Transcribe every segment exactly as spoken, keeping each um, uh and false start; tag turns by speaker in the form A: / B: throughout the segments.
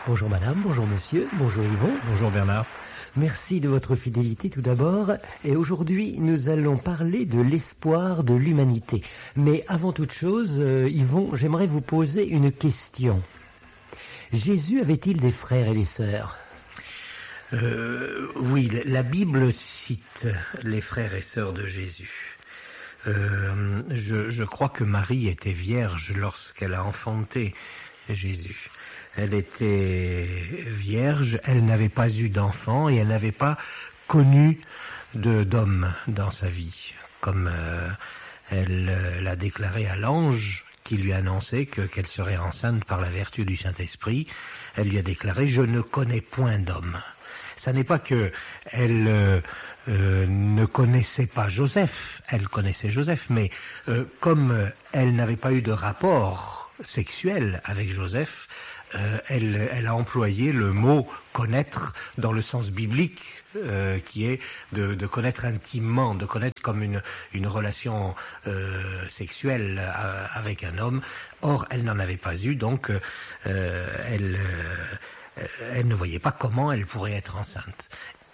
A: Bonjour madame, bonjour monsieur, bonjour Yvon.
B: Bonjour Bernard.
A: Merci de votre fidélité tout d'abord. Et aujourd'hui, nous allons parler de l'espoir de l'humanité. Mais avant toute chose, euh, Yvon, j'aimerais vous poser une question. Jésus avait-il des frères et des sœurs ?
B: Euh, oui, la Bible cite les frères et sœurs de Jésus. Euh, je, je crois que Marie était vierge lorsqu'elle a enfanté Jésus. Elle était vierge, elle n'avait pas eu d'enfant et elle n'avait pas connu de, d'homme dans sa vie, comme euh, elle euh, l'a déclaré à l'ange qui lui annonçait que, qu'elle serait enceinte par la vertu du Saint-Esprit. Elle lui a déclaré « Je ne connais point d'homme ». Ça n'est pas que elle euh, euh, ne connaissait pas Joseph, elle connaissait Joseph, mais euh, comme elle n'avait pas eu de rapport sexuel avec Joseph, euh, elle, elle a employé le mot « connaître » dans le sens biblique, euh, qui est de, de connaître intimement, de connaître comme une, une relation euh, sexuelle euh, avec un homme. Or, elle n'en avait pas eu, donc euh, elle... Euh, Elle ne voyait pas comment elle pourrait être enceinte.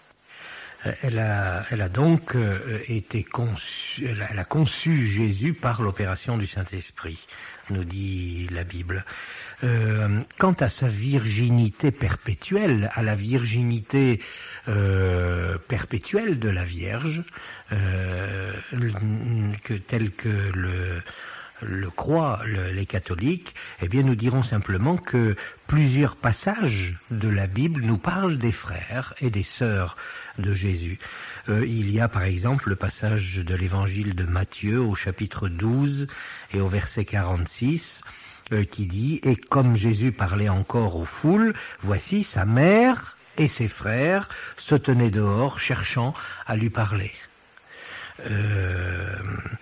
B: Elle a, elle a donc euh, été conçue, elle a, elle a conçu Jésus par l'opération du Saint-Esprit, nous dit la Bible. Euh, quant à sa virginité perpétuelle, à la virginité euh, perpétuelle de la Vierge, euh, que, telle que le... le croient le, les catholiques, eh bien nous dirons simplement que plusieurs passages de la Bible nous parlent des frères et des sœurs de Jésus. Euh, il y a par exemple le passage de l'évangile de Matthieu au chapitre douze et au verset quarante-six euh, qui dit « Et comme Jésus parlait encore aux foules, voici sa mère et ses frères se tenaient dehors cherchant à lui parler. » Euh,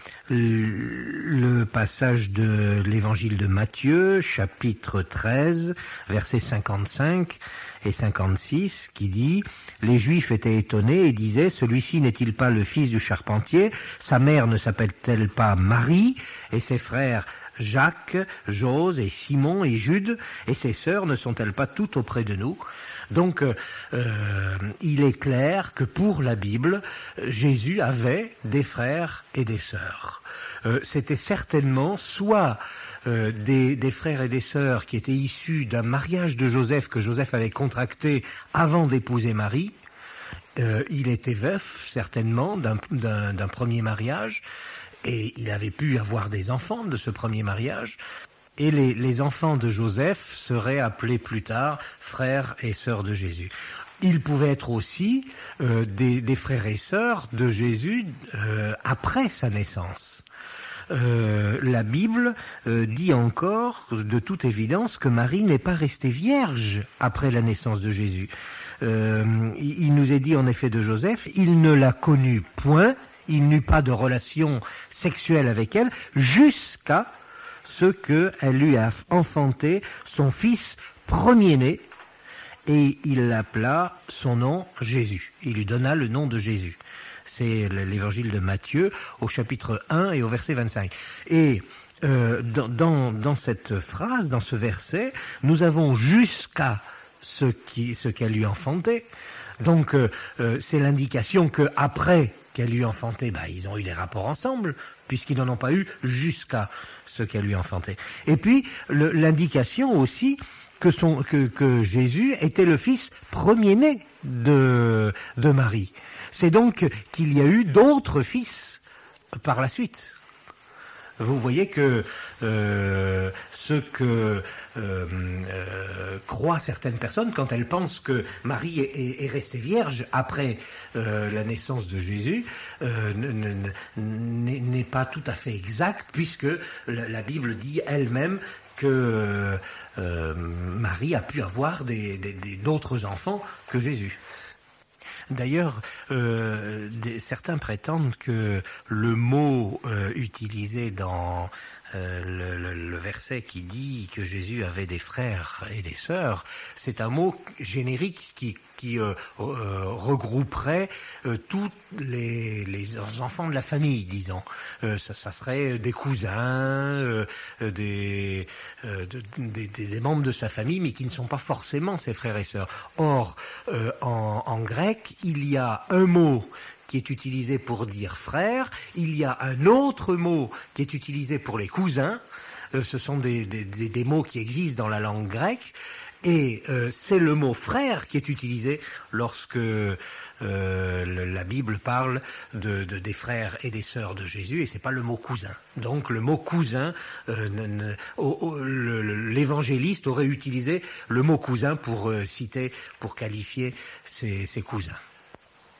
B: le passage de l'évangile de Matthieu, chapitre treize, versets cinquante-cinq et cinquante-six, qui dit « Les Juifs étaient étonnés et disaient « Celui-ci n'est-il pas le fils du charpentier? Sa mère ne s'appelle-t-elle pas Marie? Et ses frères Jacques, Jose et Simon et Jude? Et ses sœurs ne sont-elles pas toutes auprès de nous ?» Donc, euh, il est clair que pour la Bible, Jésus avait des frères et des sœurs. Euh, c'était certainement soit euh, des, des frères et des sœurs qui étaient issus d'un mariage de Joseph que Joseph avait contracté avant d'épouser Marie. Euh, il était veuf, certainement, d'un, d'un, d'un premier mariage, et il avait pu avoir des enfants de ce premier mariage. Et les, les enfants de Joseph seraient appelés plus tard frères et sœurs de Jésus. Ils pouvaient être aussi euh, des, des frères et sœurs de Jésus euh, après sa naissance. Euh, la Bible euh, dit encore, de toute évidence, que Marie n'est pas restée vierge après la naissance de Jésus. Euh, il nous est dit en effet de Joseph, il ne l'a connue point, il n'eut pas de relation sexuelle avec elle, jusqu'à ce qu'elle lui a enfanté son fils premier-né, et il l'appela son nom Jésus. Il lui donna le nom de Jésus. C'est l'évangile de Matthieu au chapitre un et au verset vingt-cinq. Et euh, dans, dans, dans cette phrase, dans ce verset, nous avons jusqu'à ce, qui, ce qu'elle lui enfantait. Donc euh, euh, c'est l'indication qu'après qu'elle lui enfantait, bah, ils ont eu des rapports ensemble, puisqu'ils n'en ont pas eu jusqu'à ce qu'elle lui enfantait. Et puis le, l'indication aussi que, son, que, que Jésus était le fils premier-né de, de Marie. C'est donc qu'il y a eu d'autres fils par la suite. Vous voyez que euh, ce que euh, euh, croient certaines personnes quand elles pensent que Marie est, est, est restée vierge après euh, la naissance de Jésus euh, n'est, n'est pas tout à fait exact, puisque la, la Bible dit elle-même que euh, Marie a pu avoir des, des, des, d'autres enfants que Jésus. D'ailleurs, euh, des, certains prétendent que le mot euh, utilisé dans euh, le, le, le verset qui dit que Jésus avait des frères et des sœurs, c'est un mot générique qui, qui euh, euh, regrouperait euh, tous les, les enfants de la famille, disons. Euh, ça, ça serait des cousins, euh, des, euh, de, des, des, des membres de sa famille, mais qui ne sont pas forcément ses frères et sœurs. Or, euh, en, en grec, il y a un mot qui est utilisé pour dire frère, il y a un autre mot qui est utilisé pour les cousins, euh, ce sont des, des, des, des mots qui existent dans la langue grecque, et euh, c'est le mot frère qui est utilisé lorsque euh, le, la Bible parle de, de, des frères et des sœurs de Jésus, et c'est pas le mot cousin. Donc le mot cousin, euh, ne, ne, au, au, le, l'évangéliste aurait utilisé le mot cousin pour euh, citer, pour qualifier ses, ses cousins.